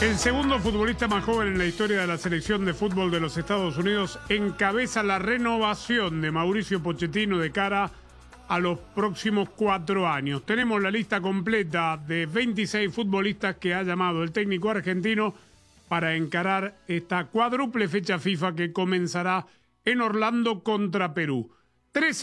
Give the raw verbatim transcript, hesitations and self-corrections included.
El segundo futbolista más joven en la historia de la selección de fútbol de los Estados Unidos encabeza la renovación de Mauricio Pochettino de cara a los próximos cuatro años. Tenemos la lista completa de veintiséis futbolistas que ha llamado el técnico argentino para encarar esta cuádruple fecha FIFA que comenzará en Orlando contra Perú. trece